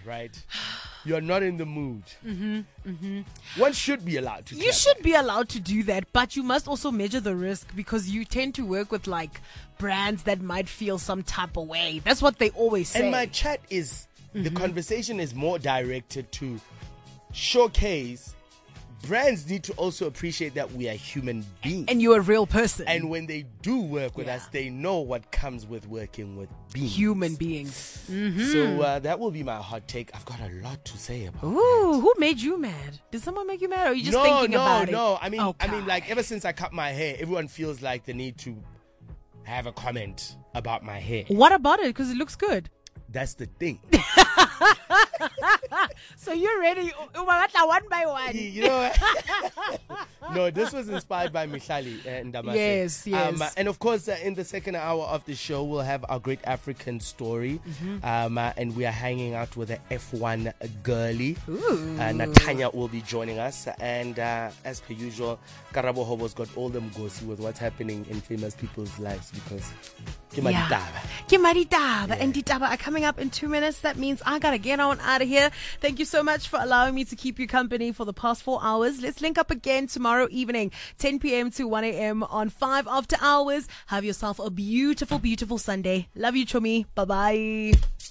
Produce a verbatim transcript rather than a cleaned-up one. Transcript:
right? You're not in the mood. Mm-hmm, mm-hmm. One should be allowed to. You should be allowed to do that, but you must also measure the risk because you tend to work with like brands that might feel some type of way. That's what they always say. And my chat is, mm-hmm. the conversation is more directed to showcase brands need to also appreciate that we are human beings. And you're a real person. And when they do work with yeah. us, they know what comes with working with beings. Human beings. Mm-hmm. So uh, that will be my hot take. I've got a lot to say about Ooh, that. who made you mad? Did someone make you mad or are you just no, thinking no, about no, it? No, no. I mean, okay. I mean, like ever since I cut my hair, everyone feels like they need to have a comment about my hair. What about it? Because it looks good. That's the thing. So you're ready one by one. You know, no, this was inspired by Mihlali and Ndamase. Yes, yes. Um, and of course, uh, in the second hour of the show, we'll have our great African story. Mm-hmm. Um, uh, and we are hanging out with an F one girlie. Ooh. Uh, Natanya will be joining us. And uh, as per usual, Karabo Hobo's got all them gossip with what's happening in famous people's lives because yeah. Kimaritaba and Ditaba are coming up in two minutes. That means I gotta get on out of here. Thank you so much for allowing me to keep you company for the past four hours. Let's link up again tomorrow evening, ten p.m. to one a.m. on five After Hours. Have yourself a beautiful, beautiful Sunday. Love you, Chomi. Bye-bye.